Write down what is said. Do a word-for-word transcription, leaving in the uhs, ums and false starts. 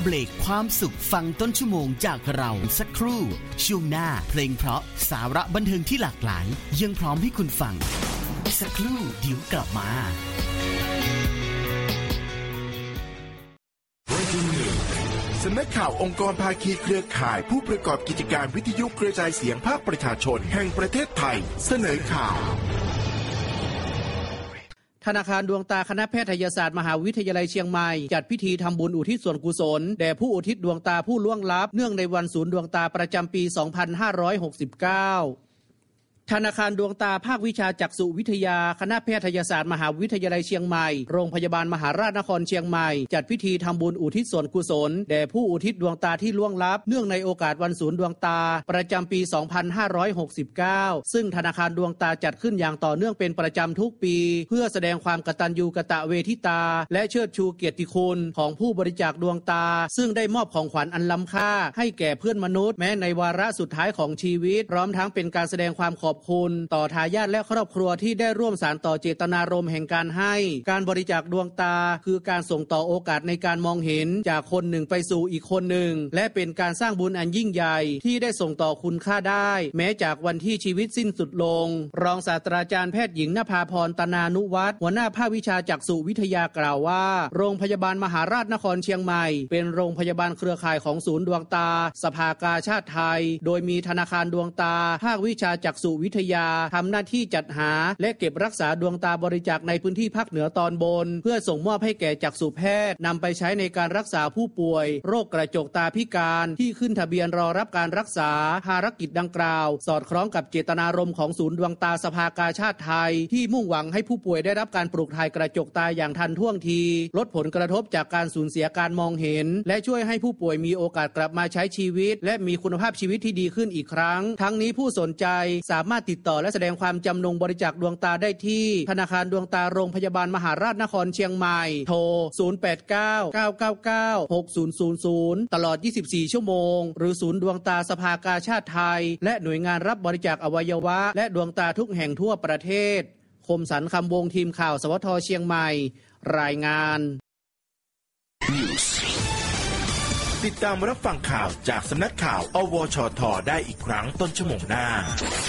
เบรกความสุขฟังต้นชั่วโมงจากเราสักครู่ช่วงหน้าเพลงเพราะสาระบันเทิงที่หลากหลายยังพร้อมให้คุณฟังสักครู่เดี๋ยวกลับมาสำนักข่าวองค์กรภาคีเครือข่ายผู้ประกอบกิจการวิทยุกระจายเสียงภาคประชาชนแห่งประเทศไทยเสนอข่าวธนาคารดวงตาคณะแพทยศาสตร์มหาวิทยาลัยเชียงใหม่จัดพิธีทำบุญอุทิศส่วนกุศลแด่ผู้อุทิศดวงตาผู้ล่วงลับเนื่องในวันศูนย์ดวงตาประจำปีสองพันห้าร้อยหกสิบเก้าธนาคารดวงตาภาควิชาจักษุวิทยาคณะแพทยศาสตร์มหาวิทยาลัยเชียงใหม่โรงพยาบาลมหาราชนครเชียงใหม่จัดพิธีทำบุญอุทิศส่วนกุศลแด่ผู้อุทิศดวงตาที่ล่วงลับเนื่องในโอกาสวันศูนย์ดวงตาประจำปีสองพันห้าร้อยหกสิบเก้าซึ่งธนาคารดวงตาจัดขึ้นอย่างต่อเนื่องเป็นประจำทุกปีเพื่อแสดงความกตัญญูกตเวทิตาและเชิดชูเกียรติคุณของผู้บริจาคดวงตาซึ่งได้มอบของขวัญอันล้ำค่าให้แก่เพื่อนมนุษย์แม้ในวาระสุดท้ายของชีวิตพร้อมทั้งเป็นการแสดงความขอบคุณต่อทายาทและครอบครัวที่ได้ร่วมสานต่อเจตนารมณ์แห่งการให้การบริจาคดวงตาคือการส่งต่อโอกาสในการมองเห็นจากคนหนึ่งไปสู่อีกคนหนึ่งและเป็นการสร้างบุญอันยิ่งใหญ่ที่ได้ส่งต่อคุณค่าได้แม้จากวันที่ชีวิตสิ้นสุดลงรองศาสตราจารย์แพทย์หญิงณภาพรตนานุวัฒน์หัวหน้าภาควิชาจักษุวิทยากล่าวว่าโรงพยาบาลมหาราชนครเชียงใหม่เป็นโรงพยาบาลเครือข่ายของศูนย์ดวงตาสภากาชาดไทยโดยมีธนาคารดวงตาภาควิชาจักษุวิทยาทำหน้าที่จัดหาและเก็บรักษาดวงตาบริจาคในพื้นที่ภาคเหนือตอนบนเพื่อส่งมอบให้แก่จักษุแพทย์นำไปใช้ในการรักษาผู้ป่วยโรคกระจกตาพิการที่ขึ้นทะเบียนรอรับการรักษาภารกิจดังกล่าวสอดคล้องกับเจตนารมณ์ของศูนย์ดวงตาสภากาชาดไทยที่มุ่งหวังให้ผู้ป่วยได้รับการปลูกถ่ายกระจกตาอย่างทันท่วงทีลดผลกระทบจากการสูญเสียการมองเห็นและช่วยให้ผู้ป่วยมีโอกาสกลับมาใช้ชีวิตและมีคุณภาพชีวิตที่ดีขึ้นอีกครั้งทั้งนี้ผู้สนใจสามารถติดต่อและแสดงความจำนงบริจาคดวงตาได้ที่ธนาคารดวงตาโรงพยาบาลมหาราชนครเชียงใหม่โทรศูนย์ แปด เก้า เก้า เก้า เก้า หก ศูนย์ ศูนย์ ศูนย์ตลอดยี่สิบสี่ชั่วโมงหรือศูนย์ดวงตาสภากาชาดไทยและหน่วยงานรับบริจาคอวัยวะและดวงตาทุกแห่งทั่วประเทศคมสันคำวงทีมข่าวสวทเชียงใหม่รายงานติดตามรับฟังข่าวจากสำนักข่าวอวชทได้อีกครั้งต้นชั่วโมงหน้า